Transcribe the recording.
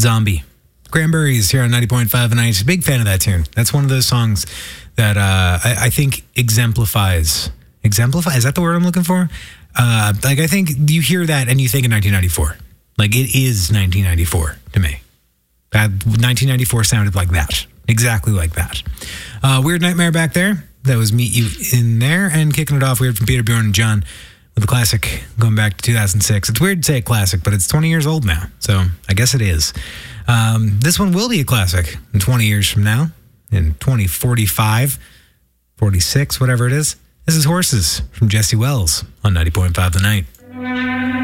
Zombie. Cranberries here on 90.5 The Night. Big fan of that tune. That's one of those songs that I think exemplifies. Exemplify? Is that the word I'm looking for? I think you hear that and you think of 1994. Like, it is 1994 to me. 1994 sounded like that. Exactly like that. Weird Nightmare back there. That was Meet You in there. And kicking it off, we heard from Peter, Bjorn, and John with a classic going back to 2006. It's weird to say a classic, but it's 20 years old now. So I guess it is. This one will be a classic in 20 years from now. In 2045, 46, whatever it is. This is Horses from Jesse Wells on 90.5 The Night.